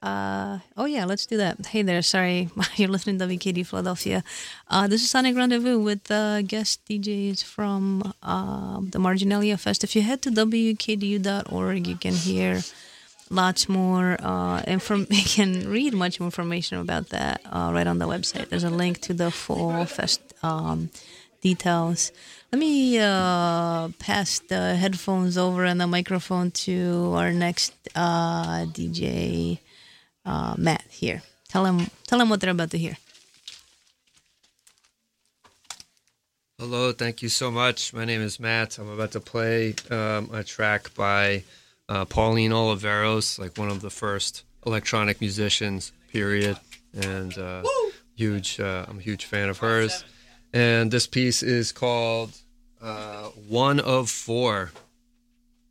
Oh yeah, let's do that. Hey there, sorry, you're listening to WKD Philadelphia. This is Sonic Rendezvous with guest DJs from the Marginalia Fest. If you head to wkdu.org, you can hear lots more you can read much more information about that right on the website. There's a link to the full fest details. Let me pass the headphones over and the microphone to our next DJ, Matt. Here, tell him what they're about to hear. Hello, thank you so much. My name is Matt. I'm about to play a track by Pauline Oliveros, like one of the first electronic musicians, period. And I'm a huge fan of hers. And this piece is called One of Four.